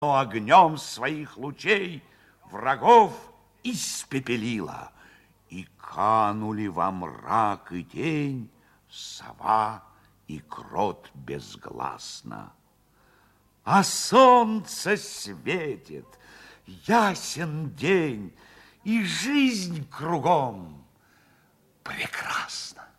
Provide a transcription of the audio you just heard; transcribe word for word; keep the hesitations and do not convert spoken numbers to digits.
но огнем своих лучей врагов испепелила, и канули во мрак и тень сова и крот безгласно. А солнце светит, ясен день, и жизнь кругом прекрасна.